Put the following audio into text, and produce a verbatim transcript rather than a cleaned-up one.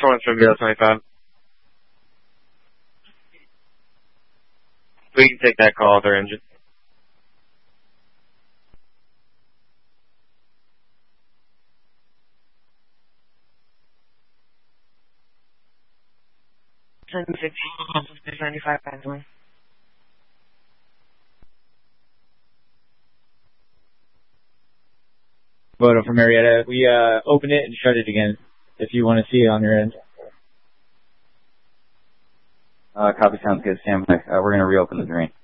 twenty-seven zero twenty-five. We can take that call with our engine. ten fifteen, ninety-five, one. Photo from Marietta. We uh, opened it and shut it again if you want to see it on your end. Uh, copy, sounds good. Stand by. Uh, we're going to reopen the drain.